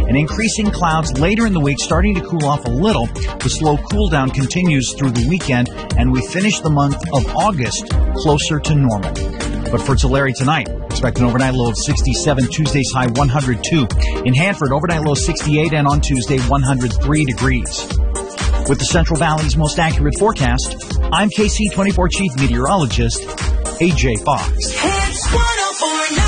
and increasing clouds later in the week, starting to cool off a little. The slow cool down continues through the weekend, and we finish the month of August closer to normal. But for Tulare tonight, expect an overnight low of 67, Tuesday's high 102. In Hanford, overnight low 68, and on Tuesday, 103 degrees. With the Central Valley's most accurate forecast, I'm KC24 Chief Meteorologist, AJ Fox. Hits 104.9.